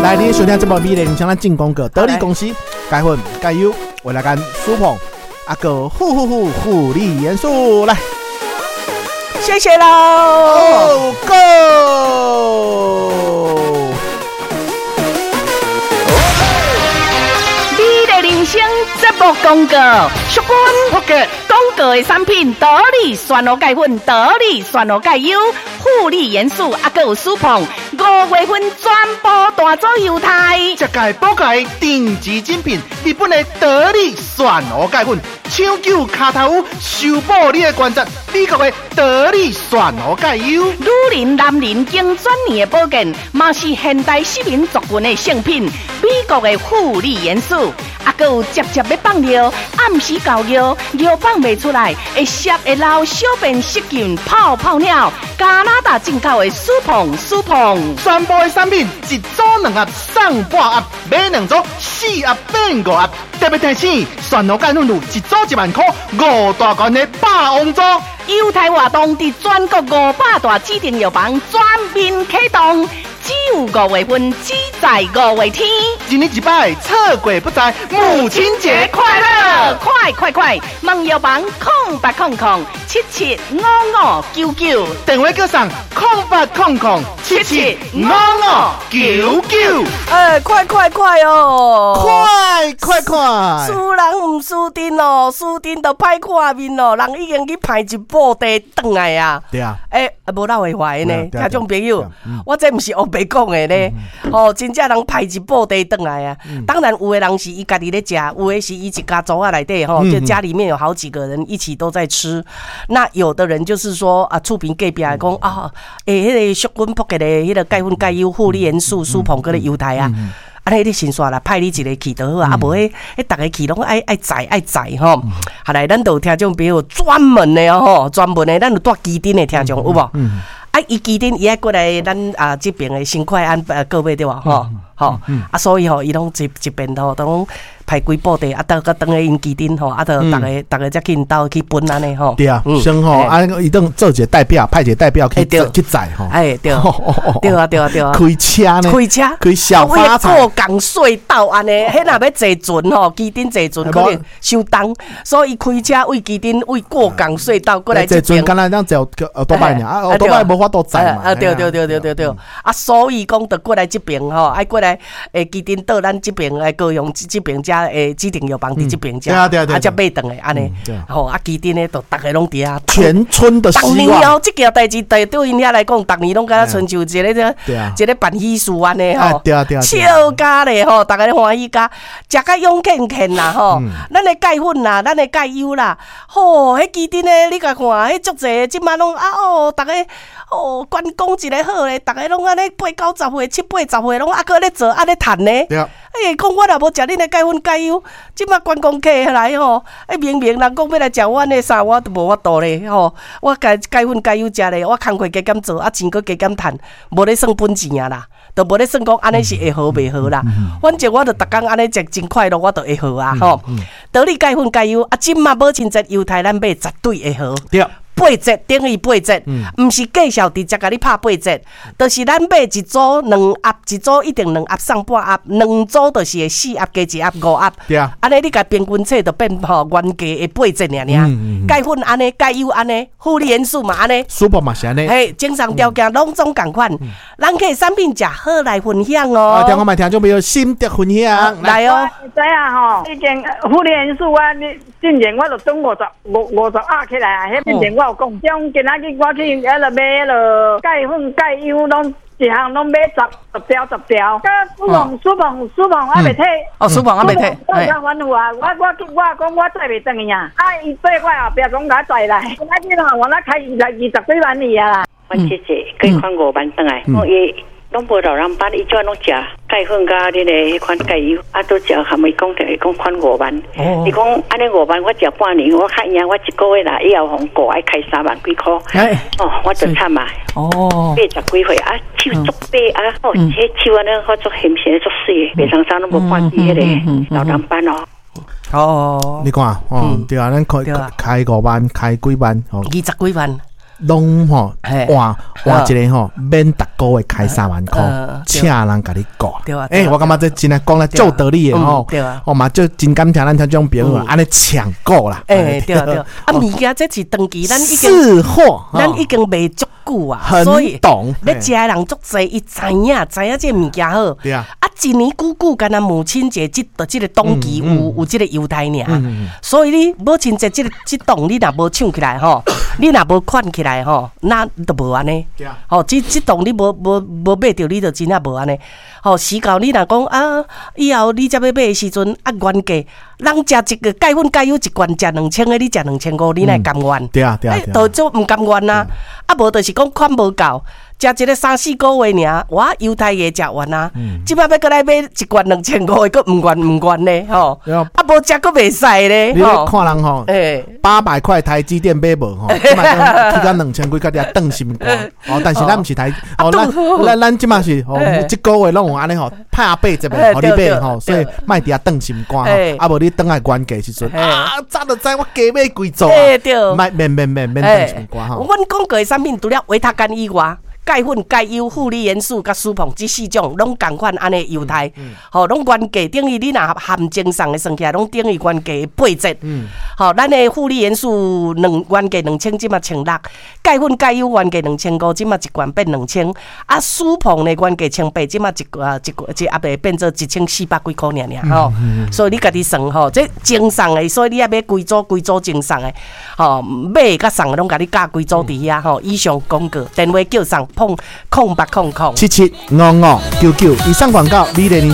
来，你收听这部美丽人生咱进广告，得力公司钙粉钙优为来干舒碰个护理元素来， 谢谢喽 ，Go！ 人生节目广告，淑君福格广告的产品，得力酸螺钙粉，得力酸螺钙优，护理元素，还有舒碰，5月份全部大做优待。 这届补钙定级精品，日本的得力酸螺钙粉，抢救卡头修补你的关节，美国的得力酸螺钙优， 女人、男人经专业的保健，嘛是现代市民族群的圣品，美国的护理元素。还有接要放尿，暗时搞尿，尿放袂出来，会湿会流，小便失禁，泡尿。加拿大进口的舒碰， 全部的产品一组2盒送半盒，买2组4盒变5盒。特别提醒，酸螺钙粉有一组1万块，5大罐的霸王组。 优待活动伫全国500大指定药房全面启动。只有5月份，只在5月天。 一年一摆，错过不再。母亲节快乐！ 快！问药房0800775599， 电话叫上0800775599。 快哦！ 快！ 输人唔输阵哦，输阵就歹看面哦，人已经去派一布袋转来啊。 对啊， 无闹会坏呢，听众朋友，我这唔是黑白讲的呢，真正人派一布袋转来啊。当然有的人是伊家己咧食，有的是伊一家族啊内底就家里面有好几个人一起都在吃。那有的人就是说啊，厝边隔壁来讲啊，迄个淑君福格的迄个钙粉钙优护理元素舒碰嗰个优待啊。安尼你先煞啦，派你一个去就好啊，无迄逐个去拢爱载吼。后来咱都有听众朋友专门的专门的，咱有带基丁的听众有无？伊基丁伊爱过来咱这边的新快安各位对吧？所以伊拢一边都拢派几部队等下因基丁就大家才去因兜去分安尼对啊，先伊等做一个代表，派一个代表去载对啊， 开车呢，开小发财， 过港隧道安尼，迄若要坐船基丁坐船可能收重，所以伊开车为基丁为过港隧道过来这边。 坐船敢若咱坐多摆尔，多摆无法度载嘛。 对，所以讲得过来这边爱过来基丁到咱这边高雄这边遮指定药房伫这边遮，才买顿的安尼。基丁呢，就大家拢伫遐， 全村的希望。 逐年这件代志对因遐来讲，逐年拢敢若亲像一个办喜事安尼笑咖咧大家欢喜咖，食甲勇健啦咱的钙粉啦，咱的钙优啦，迄基丁呢，你甲看，迄足济即摆拢大家关公一个好咧，大家拢安尼8、9、10岁、7、8、10岁拢搁咧做，咧趁呢。讲我若无食恁的钙粉钙优，即摆观光客来明明人讲要来食阮的啥，我都无法度咧我钙粉钙优食咧，我工课加减做，钱搁加减趁，无咧算本钱啊啦，都无咧算讲安尼是会好袂好啦。反正我就逐工安尼食真快乐，我就会好啊得力钙粉钙优即马母亲节优待咱买绝对会好。对。8折等于8折，唔是介绍直接甲你拍8折，就是咱买一组2盒，一组一定2盒送半盒，2组就是会4盒加1盒5盒。对啊，安尼你甲平均册就变原价的8折尔。钙粉安尼，钙优安尼，护理元素嘛安尼， 舒服嘛是安尼。 正常条件拢总共款，咱可以产品食好来分享哦。 听我们听众朋友心得分享来哦。 知啊已经护理元素你之前我就中50盒起来啊，迄之前我有讲，种今仔日我去买钙粉钙优拢一项拢买10条，舒碰还袂退， 舒碰还袂退， 我反复啊，我讲我载袂转去啊，伊做我后壁讲甲载来，今仔日我开20几万里啊啦， 我姐姐可以款5万转来，伊拢无老人班，伊怎拢食钙粉甲恁个迄款钙油，都食含伊讲着讲款5万。伊讲安尼5万，我食半年，我看赢我1个月啦，以后红过爱开3万几箍。我就惨嘛。80几岁手足白迄手安尼好足咸咸足水，袂常常拢无半支迄个老人班你看对啊，咱开5万，开几万 20几万。 拢吼换一个吼，免逐个月开3万块，请人甲你顾。我感觉这真诶讲咧做道理诶吼，嘛就真感谢咱这种朋友安尼抢购啦。 对，物件这是长期咱已经是货， 咱已经卖足久啊，所以要食诶人足济，伊知影这物件好。 对啊， 一年久，干那母亲节即个档期有即个优待尔，所以你母亲节即档你若无抢起来吼，你若无款起来吼，那都无安尼。吼，即档你无买着，你就真正无安尼。吼，时到你若讲啊，以后你才要买的时阵啊，原价人食一个钙粉钙油一罐食2000个，你食2500，你乃甘愿？ 对啊， 都做毋甘愿啊！啊，无就是讲款无够。食一个3-4个月尔，我优待也食完啊！即摆要过来买一罐2500个，佫毋愿呢吼！啊，无食佫袂使咧你看人吼，800块台积电买无吼，即摆去到2000几，甲遐顿心肝哦。但是咱毋是台哦，咱即摆是哦，一个月拢有安尼吼，拍8折的，互你买吼，所以莫伫遐顿心肝吼。啊，无你等来原价时阵啊，早就知我加买几组啊！莫免顿心肝吼。 阮讲过的产品除了维他干以外。钙粉、钙优、负离元素、甲舒膨这4种，拢共款安尼优待，吼，拢原价等于你若含精送的算起来，拢等于原价8折。吼，咱的负离元素原价2000，即嘛1600；钙粉、钙优原价2500，即嘛一罐变2000。啊，舒膨的原价1800，即嘛一盒会变做1400几块尔吼。所以你家己算吼，这精送的，所以你要买几组精送的，吼，买甲送拢甲你加几组伫遐吼。以上广告，电话叫送。0800775599以上广告，美丽人